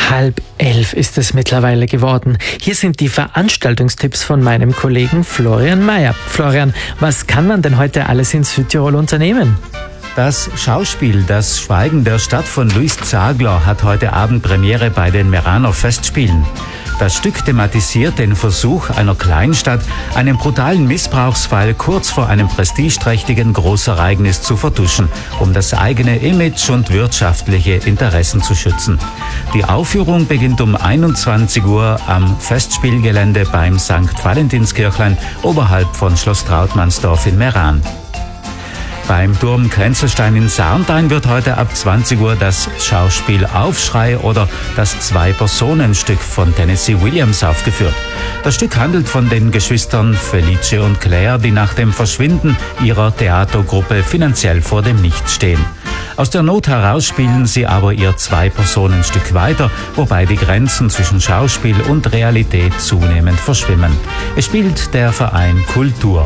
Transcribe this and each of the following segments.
10:30 ist es mittlerweile geworden. Hier sind die Veranstaltungstipps von meinem Kollegen Florian Mayer. Florian, was kann man denn heute alles in Südtirol unternehmen? Das Schauspiel Das Schweigen der Stadt von Luis Zagler hat heute Abend Premiere bei den Meraner Festspielen. Das Stück thematisiert den Versuch einer Kleinstadt, einen brutalen Missbrauchsfall kurz vor einem prestigeträchtigen Großereignis zu vertuschen, um das eigene Image und wirtschaftliche Interessen zu schützen. Die Aufführung beginnt um 21 Uhr am Festspielgelände beim St. Valentinskirchlein oberhalb von Schloss Trautmannsdorf in Meran. Beim Turm Kränzelstein in Sarntein wird heute ab 20 Uhr das Schauspiel Aufschrei oder das Zwei-Personen-Stück von Tennessee Williams aufgeführt. Das Stück handelt von den Geschwistern Felice und Claire, die nach dem Verschwinden ihrer Theatergruppe finanziell vor dem Nichts stehen. Aus der Not heraus spielen sie aber ihr Zwei-Personen-Stück weiter, wobei die Grenzen zwischen Schauspiel und Realität zunehmend verschwimmen. Es spielt der Verein Kultur.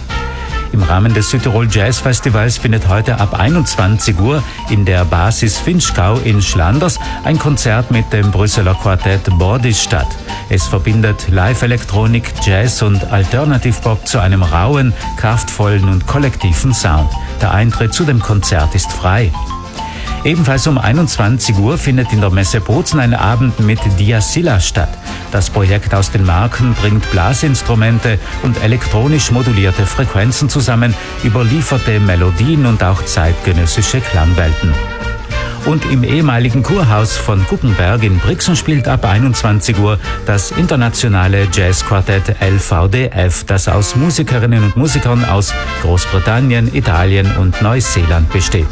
Im Rahmen des Südtirol Jazz Festivals findet heute ab 21 Uhr in der Basis Finchgau in Schlanders ein Konzert mit dem Brüsseler Quartett Bordis statt. Es verbindet Live-Elektronik, Jazz und Alternative Pop zu einem rauen, kraftvollen und kollektiven Sound. Der Eintritt zu dem Konzert ist frei. Ebenfalls um 21 Uhr findet in der Messe Bozen ein Abend mit Diasilla statt. Das Projekt aus den Marken bringt Blasinstrumente und elektronisch modulierte Frequenzen zusammen, überlieferte Melodien und auch zeitgenössische Klangwelten. Und im ehemaligen Kurhaus von Guggenberg in Brixen spielt ab 21 Uhr das internationale Jazzquartett LVDF, das aus Musikerinnen und Musikern aus Großbritannien, Italien und Neuseeland besteht.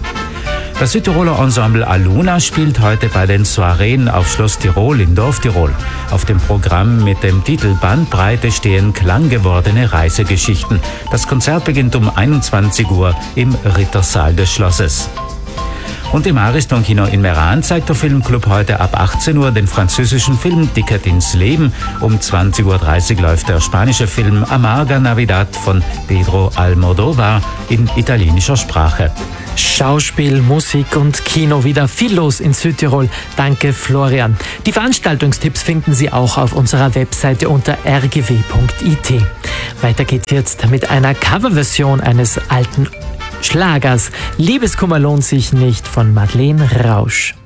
Das Südtiroler Ensemble Aluna spielt heute bei den Soireen auf Schloss Tirol in Dorftirol. Auf dem Programm mit dem Titel Bandbreite stehen klanggewordene Reisegeschichten. Das Konzert beginnt um 21 Uhr im Rittersaal des Schlosses. Und im Ariston-Kino in Meran zeigt der Filmclub heute ab 18 Uhr den französischen Film Ticket ins Leben. Um 20:30 Uhr läuft der spanische Film Amarga Navidad von Pedro Almodóvar in italienischer Sprache. Schauspiel, Musik und Kino, wieder viel los in Südtirol. Danke, Florian. Die Veranstaltungstipps finden Sie auch auf unserer Webseite unter rgw.it. Weiter geht's jetzt mit einer Coverversion eines alten Schlagers. Liebeskummer lohnt sich nicht von Madeleine Rausch.